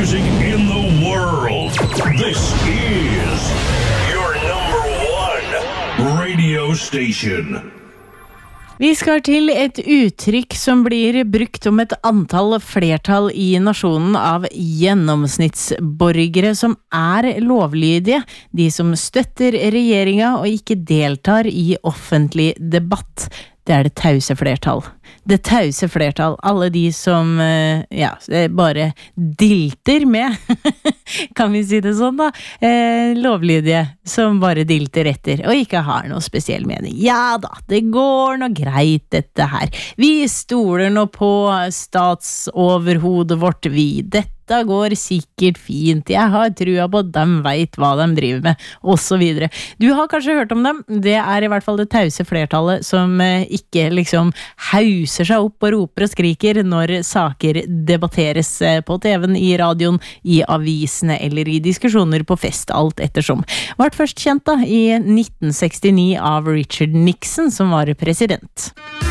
music in the world. This is your number 1 radio station. Vi skal til et uttrykk som blir brukt om et antall flertall i nasjonen av gjennomsnittsborgere som lovlydige, de som støtter regjeringa og ikke deltar i offentlig debatt. Det det tause flertall. Det tause flertall, alle de som bare dilter med, kan vi si det sånn da, lovlydige som bare dilter etter og ikke har noe spesiell mening. Ja da, det går nå greit dette her. Vi stoler nå på statsoverhodet vårt, dette går sikkert fint, jeg har trua på at de vet hva de driver med, og så videre. Du har kanskje hørt om dem, det I hvert fall det tause flertallet som ikke liksom hauser seg opp og roper og skriker når saker debatteres på TV-en, I radioen, I avisene eller I diskusjoner på fest, alt ettersom. Vart først kjent da I 1969 av Richard Nixon som var president.